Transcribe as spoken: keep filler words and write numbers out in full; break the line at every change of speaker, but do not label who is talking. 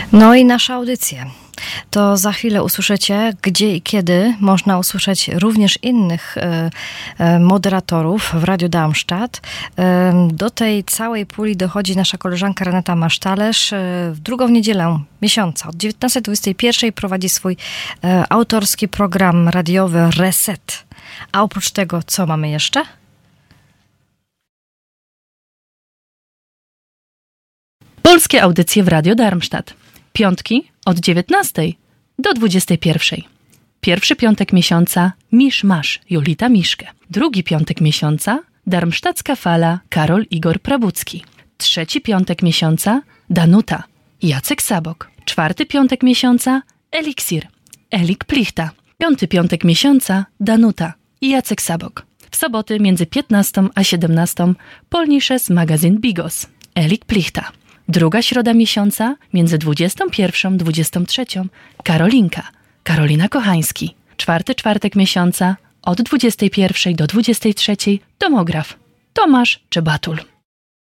No i nasza audycja. To za chwilę usłyszycie, gdzie i kiedy można usłyszeć również innych e, e, moderatorów w Radiu Darmstadt. E, do tej całej puli dochodzi nasza koleżanka Renata Masztalerz. E, w drugą niedzielę miesiąca od dziewiętnastej do dwudziestej pierwszej prowadzi swój e, autorski program radiowy Reset. A oprócz tego, co mamy jeszcze?
Polskie audycje w Radio Darmstadt. Piątki od dziewiętnastej do dwudziestej pierwszej. Pierwszy piątek miesiąca Misz Masz, Jolita Miszke. Drugi piątek miesiąca Darmstadtska Fala, Karol Igor Prabucki. Trzeci piątek miesiąca Danuta, Jacek Sabok. Czwarty piątek miesiąca Eliksir, Elik Plichta. Piąty piątek miesiąca Danuta i Jacek Sabok. W soboty między piętnastą a siedemnastą Polnisches Magazyn Bigos, Elik Plichta. Druga środa miesiąca między dwudziestą pierwszą a dwudziestą trzecią Karolinka, Karolina Kochański. Czwarty czwartek miesiąca od dwudziestej pierwszej do dwudziestej trzeciej Tomograf, Tomasz Czebatul.